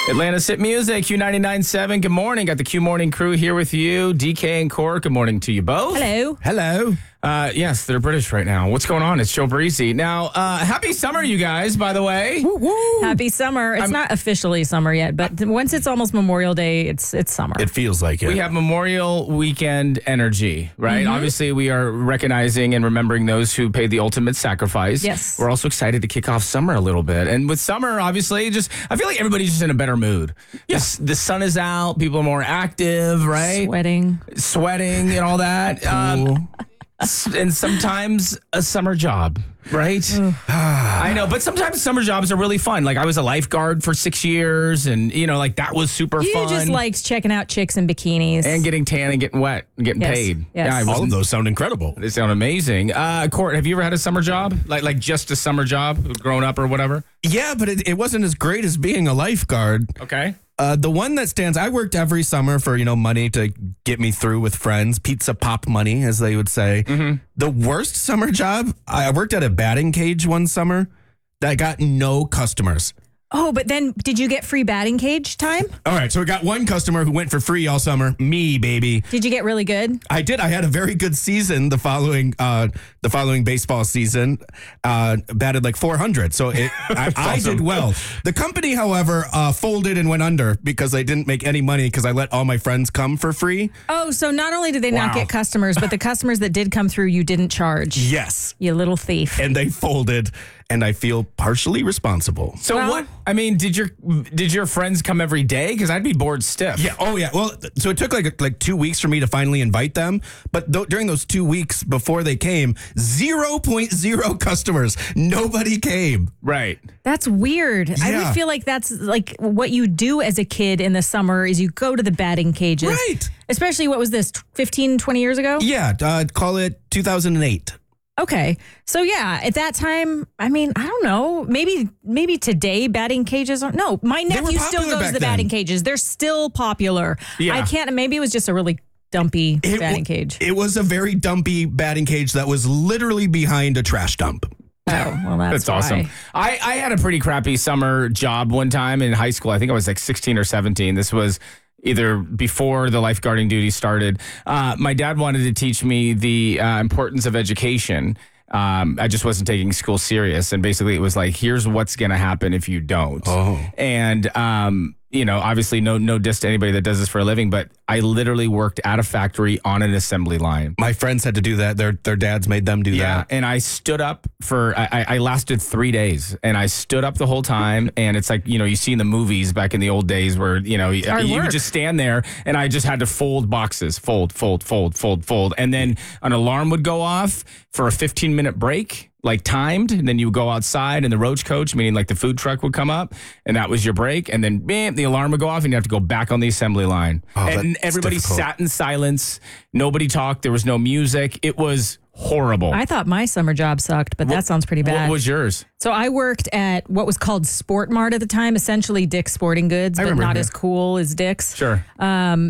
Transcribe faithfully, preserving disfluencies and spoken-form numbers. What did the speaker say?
Atlanta's Hit Music, Q ninety-nine point seven. Good morning. Got the Q Morning crew here with you. D K and Court, good morning to you both. Hello. Hello. Uh, yes, they're British right now. What's going on? It's Joe Breezy. Now, uh, happy summer, you guys, by the way. Woo, woo. Happy summer. It's I'm- not officially summer yet, but once it's almost Memorial Day, it's it's summer. It feels like it. We have Memorial Weekend energy, right? Mm-hmm. Obviously, we are recognizing and remembering those who paid the ultimate sacrifice. Yes. We're also excited to kick off summer a little bit. And with summer, obviously, just I feel like everybody's just in a better mood. Yes. The sun is out. People are more active, right? Sweating. Sweating and all that. Um, s- and sometimes a summer job, right? I know, but sometimes summer jobs are really fun. Like I was a lifeguard for six years and, you know, like that was super You fun. just liked checking out chicks in bikinis. And getting tan and getting wet and getting Yes, paid. yes. Yeah, I All was, of those sound incredible. they sound amazing. Uh, Court, have you ever had a summer job? Like like just a summer job, growing up or whatever? Yeah, but it, it wasn't as great as being a lifeguard. Okay. Uh, the one that stands, I worked every summer for, you know, money to get me through with friends, pizza pop money, as they would say. Mm-hmm. The worst summer job, I worked at a batting cage one summer that got no customers. Oh, but then did you get free batting cage time? All right, so we got one customer who went for free all summer. Me, baby. Did you get really good? I did. I had a very good season the following uh, the following baseball season. Uh, batted like four hundred. So it, I, I awesome. did well. The company, however, uh, folded and went under because they didn't make any money because I let all my friends come for free. Oh, so not only did they not Wow. get customers, but the customers that did come through, you didn't charge. Yes. You little thief. And they folded, and I feel partially responsible. So Well- what? I mean, did your did your friends come every day? Because I'd be bored stiff. Yeah. Oh, yeah. Well, th- so it took like like two weeks for me to finally invite them. But th- during those two weeks before they came, zero point zero customers. Nobody came. Right. That's weird. I Yeah. would feel like that's like what you do as a kid in the summer is you go to the batting cages. Right. Especially what was this, fifteen, twenty years ago? Yeah. Uh, call it two thousand eight. Okay. So yeah, at that time, I mean, I don't know. Maybe maybe today batting cages are no, my were nephew still popular goes back to the then. batting cages. They're still popular. Yeah. I can't maybe it was just a really dumpy It batting wa- cage. It was a very dumpy batting cage that was literally behind a trash dump. Oh, well that's, That's awesome. why. I, I had a pretty crappy summer job one time in high school. I think I was like sixteen or seventeen. This was either before the lifeguarding duty started. Uh, my dad wanted to teach me the uh, importance of education. Um, I just wasn't taking school serious. And basically it was like, here's what's going to happen if you don't. Oh. And, um, you know, obviously no no diss to anybody that does this for a living, but I literally worked at a factory on an assembly line. My friends had to do that. Their their dads made them do Yeah, that. and I stood up for I, I I lasted three days, and I stood up the whole time. And it's like you know you see in the movies back in the old days where you know you, Hard you work. would just stand there, and I just had to fold boxes, fold, fold, fold, fold, fold, and then an alarm would go off for a fifteen minute break. Like timed, and then you would go outside and the roach coach, meaning like the food truck would come up, and that was your break, and then bam, the alarm would go off, and you have to go back on the assembly line. Oh, and that's everybody difficult. sat in silence. Nobody talked. There was no music. It was horrible. I thought my summer job sucked, but that sounds pretty bad. What was yours? So I worked at what was called Sport Mart at the time, essentially Dick's Sporting Goods, but remember not her. as cool as Dick's. Sure. Um,